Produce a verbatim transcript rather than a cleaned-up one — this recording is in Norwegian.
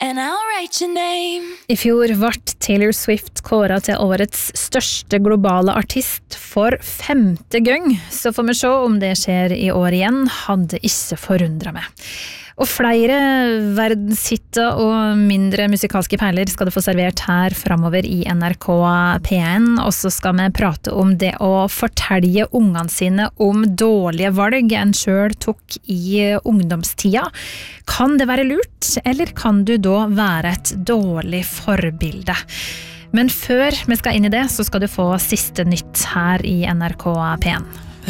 and I'll write your name. I fjor ble Taylor Swift kåret til årets største globale artist for femte gang, så får vi se om det skjer i år igjen, hadde ikke forundret meg. Og flere verdenshitter og mindre musikalske perler skal du få servert her fremover i N R K P en, og så skal vi prate om det å fortelle ungene sine om dårlige valg en selv tok i ungdomstida. Kan det være lurt, eller kan du da være et dårlig forbilde? Men før vi skal inn i det, så skal du få siste nytt her i N R K P en.